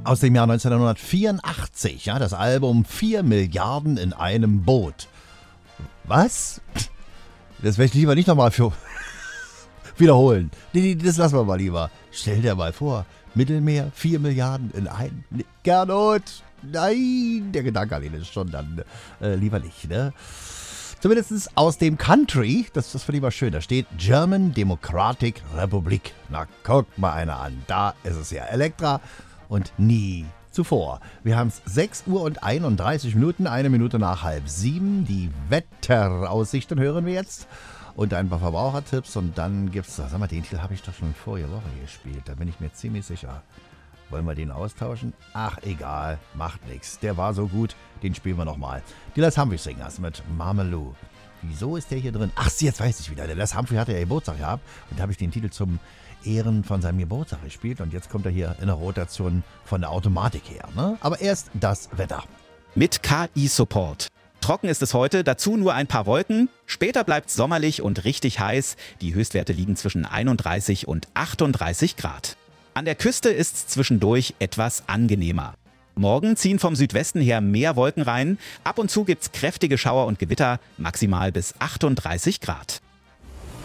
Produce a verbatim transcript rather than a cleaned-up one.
aus dem Jahr neunzehnhundertvierundachtzig, ja, das Album vier Milliarden in einem Boot. Was? Das werde ich lieber nicht nochmal für wiederholen. Nee, nee, das lassen wir mal lieber. Stell dir mal vor, Mittelmeer, vier Milliarden in einem. Nee, Gernot, nein, der Gedanke allein ist schon dann äh, lieber nicht, ne? Zumindest aus dem Country, das, das finde ich mal schön, da steht German Democratic Republic. Na, guckt mal einer an, da ist es ja Elektra und nie zuvor. Wir haben es sechs Uhr und einunddreißig Minuten, eine Minute nach halb sieben. Die Wetteraussichten hören wir jetzt und ein paar Verbrauchertipps und dann gibt's, sag mal, den Titel habe ich doch schon vorige Woche gespielt, da bin ich mir ziemlich sicher. Wollen wir den austauschen? Ach, egal, macht nichts. Der war so gut, den spielen wir nochmal. Die Les Humphrey Singers mit Mamelou. Wieso ist der hier drin? Ach, jetzt weiß ich wieder. Der Les Humphrey hatte ja Geburtstag gehabt und da habe ich den Titel zum Ehren von seinem Geburtstag gespielt und jetzt kommt er hier in der Rotation von der Automatik her. Ne? Aber erst das Wetter. Mit K I-Support. Trocken ist es heute, dazu nur ein paar Wolken. Später bleibt es sommerlich und richtig heiß. Die Höchstwerte liegen zwischen einunddreißig und achtunddreißig Grad. An der Küste ist es zwischendurch etwas angenehmer. Morgen ziehen vom Südwesten her mehr Wolken rein. Ab und zu gibt's kräftige Schauer und Gewitter, maximal bis achtunddreißig Grad.